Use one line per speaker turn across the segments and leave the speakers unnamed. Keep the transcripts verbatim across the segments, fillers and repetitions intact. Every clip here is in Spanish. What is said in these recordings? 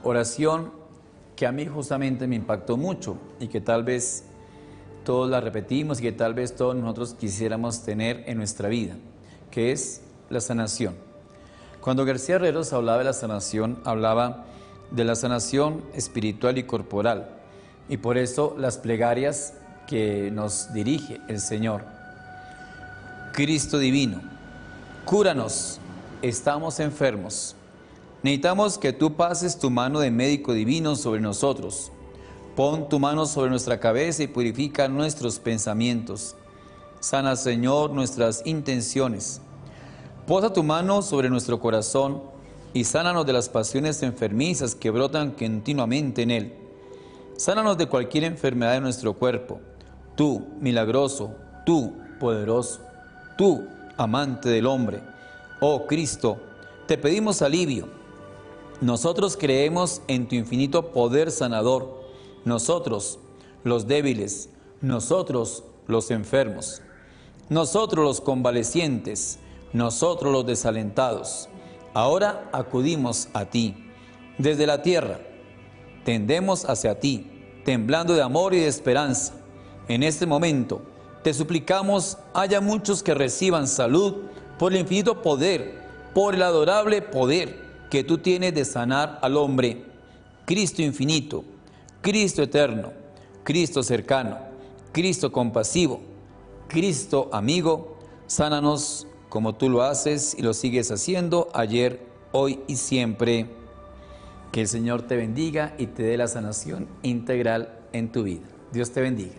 oración que a mí justamente me impactó mucho y que tal vez todos la repetimos y que tal vez todos nosotros quisiéramos tener en nuestra vida, que es la sanación. Cuando García Herreros hablaba de la sanación, hablaba de la sanación espiritual y corporal, y por eso las plegarias que nos dirige el Señor. Cristo divino, cúranos, estamos enfermos. Necesitamos que tú pases tu mano de médico divino sobre nosotros. Pon tu mano sobre nuestra cabeza y purifica nuestros pensamientos. Sana, Señor, nuestras intenciones. Posa tu mano sobre nuestro corazón y sánanos de las pasiones enfermizas que brotan continuamente en él. Sánanos de cualquier enfermedad de nuestro cuerpo. Tú, milagroso, tú, poderoso, tú, amante del hombre. Oh Cristo, te pedimos alivio. Nosotros creemos en tu infinito poder sanador. Nosotros, los débiles, nosotros, los enfermos, nosotros, los convalecientes, nosotros, los desalentados. Ahora acudimos a ti. Desde la tierra, tendemos hacia ti, temblando de amor y de esperanza. En este momento, te suplicamos, haya muchos que reciban salud por el infinito poder, por el adorable poder que tú tienes de sanar al hombre. Cristo infinito, Cristo eterno, Cristo cercano, Cristo compasivo, Cristo amigo, sánanos como tú lo haces y lo sigues haciendo ayer, hoy y siempre. Que el Señor te bendiga y te dé la sanación integral en tu vida. Dios te bendiga.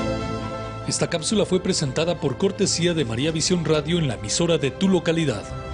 Esta cápsula fue presentada por cortesía de María Visión Radio en la emisora de tu localidad.